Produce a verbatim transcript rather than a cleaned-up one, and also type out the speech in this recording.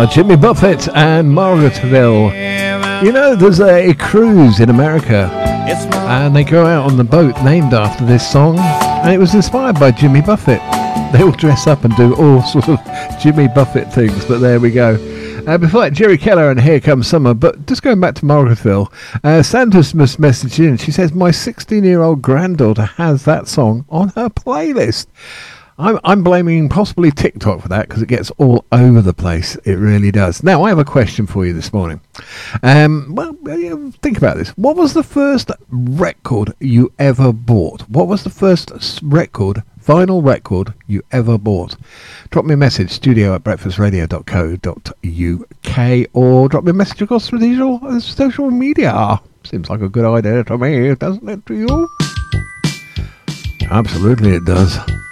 Jimmy Buffett and Margaretville. You know, there's a cruise in America, and they go out on the boat named after this song, and it was inspired by Jimmy Buffett. They all dress up and do all sort of Jimmy Buffett things, but there we go. Uh, before that, Jerry Keller and Here Comes Summer. But just going back to Margaretville, uh, Sandra's message in. She says, my sixteen-year-old granddaughter has that song on her playlist. I'm, I'm blaming possibly TikTok for that because it gets all over the place. It really does. Now, I have a question for you this morning. Um, well, think about this. What was the first record you ever bought? What was the first record, vinyl record you ever bought? Drop me a message, studio at breakfast radio dot co dot uk, or drop me a message across through the usual social media. Seems like a good idea to me, doesn't it to you? Absolutely it does.